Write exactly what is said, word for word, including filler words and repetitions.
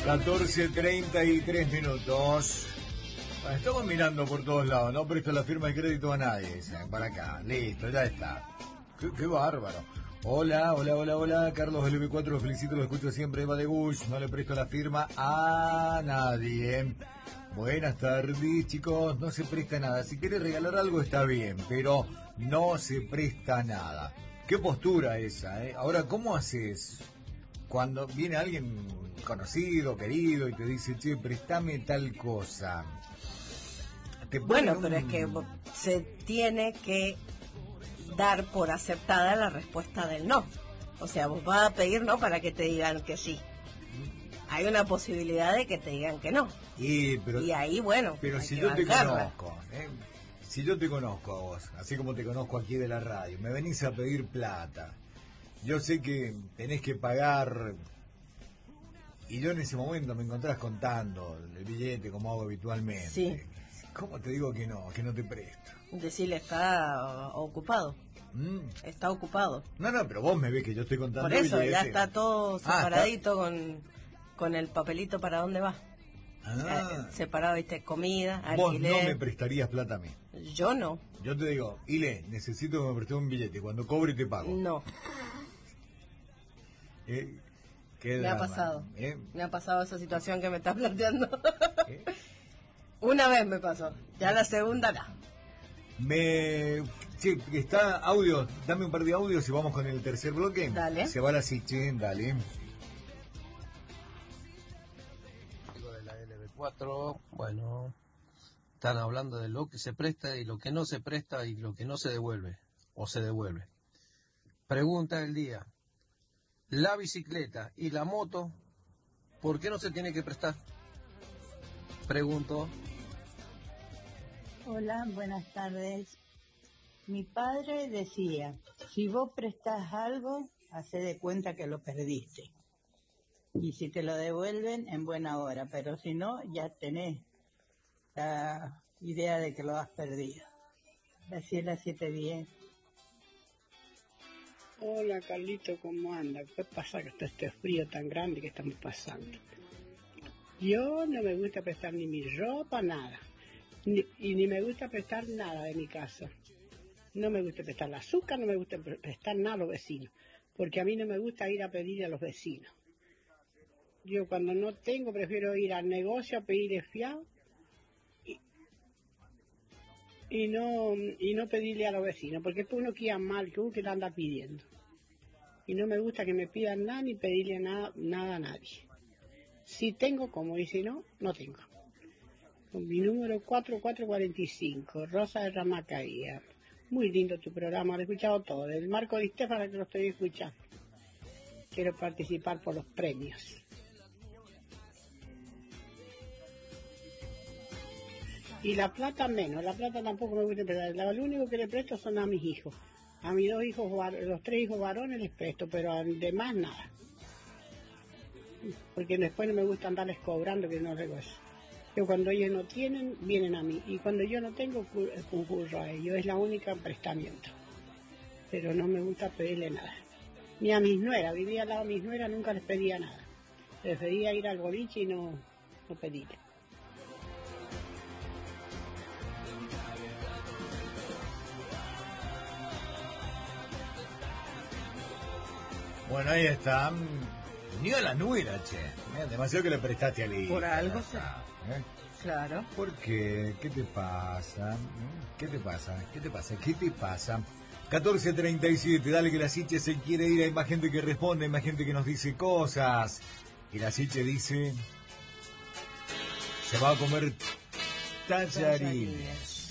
catorce treinta y tres minutos. Estamos mirando por todos lados, no presto la firma de crédito a nadie, dicen, para acá, listo, ya está. Qué, qué bárbaro. Hola, hola, hola, hola, Carlos del V cuatro, los felicito, lo escucho siempre, Eva de Bush, no le presto la firma a nadie. Buenas tardes, chicos, no se presta nada, si quieres regalar algo está bien, pero no se presta nada. Qué postura esa, ¿eh? Ahora, ¿cómo haces cuando viene alguien conocido, querido, y te dice, che, préstame tal cosa? Bueno, pero un... es que se tiene que dar por aceptada la respuesta del no. O sea, vos vas a pedir no para que te digan que sí. Hay una posibilidad de que te digan que no. Y, pero, y ahí, bueno, pero si yo te conozco, ¿eh? si yo te conozco a vos, así como te conozco aquí de la radio, me venís a pedir plata, yo sé que tenés que pagar, y yo en ese momento me encontrás contando el billete como hago habitualmente. Sí. ¿Cómo te digo que no, que no te presto? Decirle, está ocupado. ¿Mm? Está ocupado. No, no, pero vos me ves que yo estoy contando. Por eso, billete. ya está todo separadito ah, con, con el papelito para dónde va. Ah. Eh, separado, viste, comida, vos alquiler. No me prestarías plata a mí. Yo no. Yo te digo, Ile, necesito que me prestes un billete. Cuando cobre te pago. No. Eh, ¿qué me drama? ha pasado. ¿Eh? Me ha pasado esa situación que me estás planteando. ¿Eh? Una vez me pasó, ya la segunda no. Me... Sí, está audio, dame un par de audios y vamos con el tercer bloque. Dale. Se va la Siche, dale. De la L B cuatro, bueno, están hablando de lo que se presta y lo que no se presta y lo que no se devuelve, o se devuelve. Pregunta del día, la bicicleta y la moto, ¿por qué no se tiene que prestar? Pregunto. Hola, buenas tardes. Mi padre decía, si vos prestás algo, hacé de cuenta que lo perdiste. Y si te lo devuelven, en buena hora, pero si no, ya tenés la idea de que lo has perdido. Graciela siete diez. Hola, Carlito, ¿cómo anda? ¿Qué pasa que está este frío tan grande que estamos pasando? Yo no me gusta prestar ni mi ropa, nada. Ni, y ni me gusta prestar nada de mi casa. No me gusta prestar el azúcar, no me gusta prestar nada a los vecinos. Porque a mí no me gusta ir a pedir a los vecinos. Yo cuando no tengo prefiero ir al negocio a pedirle fiado y, y, no, y no pedirle a los vecinos. Porque después uno queda mal, que uno que le anda pidiendo. Y no me gusta que me pidan nada ni pedirle nada, nada a nadie. Si tengo, como, y si no, no tengo. Con mi número cuatro cuatro cuatro cinco, Rosa de Ramacaía. Muy lindo tu programa, lo he escuchado todo. Del Marco Di Stefano que lo estoy escuchando. Quiero participar por los premios. Y la plata menos, la plata tampoco me gusta prestar. Lo único que le presto son a mis hijos. A mis dos hijos, los tres hijos varones les presto, pero a los demás nada. Porque después no me gusta andarles cobrando, que no hago eso. Yo cuando ellos no tienen, vienen a mí. Y cuando yo no tengo, concurro a ellos. Es la única prestamiento. Pero no me gusta pedirle nada. Ni a mis nueras. Vivía al lado de mis nueras, nunca les pedía nada. Prefería ir al boliche y no, no pedirle. Bueno, ahí está. Ni a la nuera, che. Mira, demasiado que le prestaste al hijo. Por algo se... ¿Eh? Claro. ¿Por qué? ¿Qué te pasa? ¿Qué te pasa? ¿Qué te pasa? ¿Qué te pasa? catorce treinta y siete, dale que la Siche se quiere ir, hay más gente que responde, hay más gente que nos dice cosas. Y la Siche dice... Se va a comer tallarines.